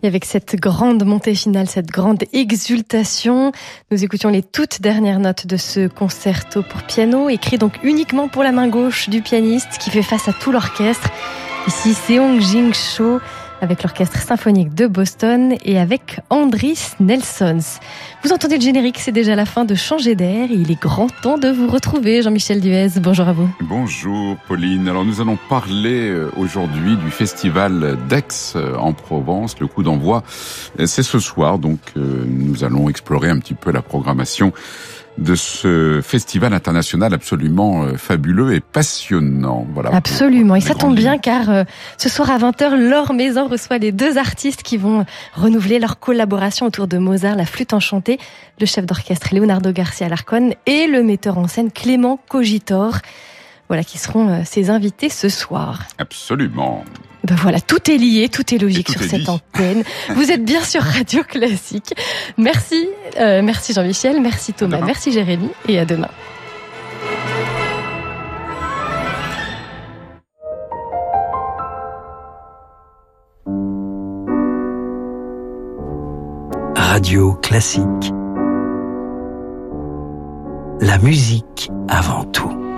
Et avec cette grande montée finale, cette grande exultation, nous écoutions les toutes dernières notes de ce concerto pour piano, écrit donc uniquement pour la main gauche du pianiste qui fait face à tout l'orchestre. Ici, Seong-Jin Cho avec l'Orchestre Symphonique de Boston et avec Andris Nelsons. Vous entendez le générique, c'est déjà la fin de Changer d'air et il est grand temps de vous retrouver. Jean-Michel Duez, bonjour à vous. Bonjour Pauline. Alors nous allons parler aujourd'hui du festival d'Aix en Provence. Le coup d'envoi, c'est ce soir, donc nous allons explorer un petit peu la programmation de ce festival international absolument fabuleux et passionnant. Voilà. Absolument, et ça tombe bien car ce soir à 20h, Laure Maison reçoit les deux artistes qui vont renouveler leur collaboration autour de Mozart, la flûte enchantée, le chef d'orchestre Leonardo Garcia Alarcón et le metteur en scène Clément Cogitor. Voilà qui seront ses invités ce soir. Absolument. Ben voilà, tout est lié, tout est logique sur cette antenne. Vous êtes bien sur Radio Classique. Merci, merci Jean-Michel, merci Thomas, merci Jérémy et à demain. Radio Classique. La musique avant tout.